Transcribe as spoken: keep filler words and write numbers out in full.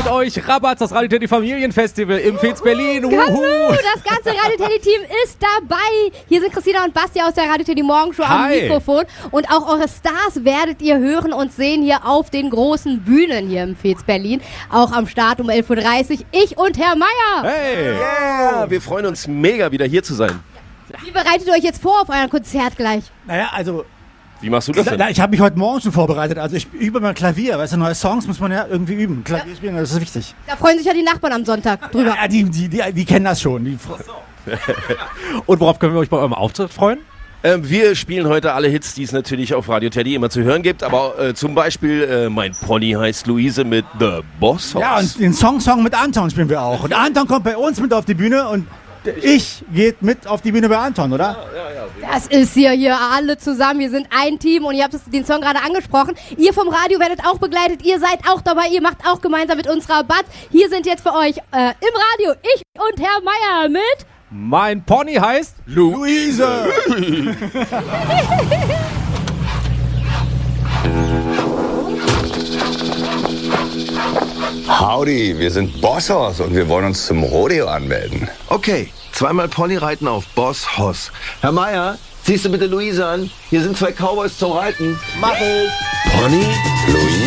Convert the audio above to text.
euch Rabatz, das Radio Teddy Familienfestival im Fez Berlin. Hallo, das ganze Radio Teddy Team ist dabei. Hier sind Christina und Basti aus der Radio Teddy Morgenshow am Mikrofon. Und auch eure Stars werdet ihr hören und sehen hier auf den großen Bühnen hier im Fez Berlin. Auch am Start um elf Uhr dreißig. Ich und Herr Meier. Hey. Yeah, wir freuen uns mega, wieder hier zu sein. Wie bereitet ihr euch jetzt vor auf euer Konzert gleich? Naja, also... Wie machst du das denn? Na, ich habe mich heute Morgen schon vorbereitet. Also ich übe mal Klavier. Weißt du, neue Songs muss man ja irgendwie üben. Klavier spielen, das ist wichtig. Da freuen sich ja die Nachbarn am Sonntag drüber. Ja, die, die, die, die kennen das schon. Die Und worauf können wir euch bei eurem Auftritt freuen? Ähm, wir spielen heute alle Hits, die es natürlich auf Radio Teddy immer zu hören gibt. Aber äh, zum Beispiel äh, Mein Pony heißt Luise mit The Boss Hoss. Ja, und den Song Song mit Anton spielen wir auch. Und Anton kommt bei uns mit auf die Bühne und ich geht mit auf die Bühne bei Anton, oder? Das ist hier, hier alle zusammen. Wir sind ein Team und ihr habt den Song gerade angesprochen. Ihr vom Radio werdet auch begleitet. Ihr seid auch dabei. Ihr macht auch gemeinsam mit uns Rabatt. Hier sind jetzt für euch äh, im Radio ich und Herr Meier mit... Mein Pony heißt Luise. Howdy, wir sind Boss Hoss und wir wollen uns zum Rodeo anmelden. Okay, zweimal Ponyreiten auf Boss Hoss. Herr Meier, ziehst du bitte Luise an? Hier sind zwei Cowboys zum Reiten. Mach es! Pony? Luise?